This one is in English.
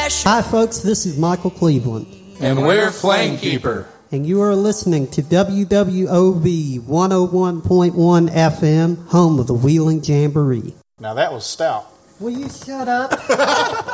trash. Hi, folks. This is Michael Cleveland. And we're Flamekeeper. And you are listening to WWOV 101.1 FM, home of the Wheeling Jamboree. Now that was stout. Will you shut up?